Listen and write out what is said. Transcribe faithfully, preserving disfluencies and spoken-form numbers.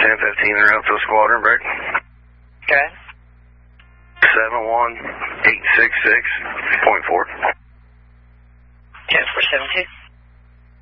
ten fifteen in route to Squadron Break. Okay. seven one eight six six point four. ten four seven two.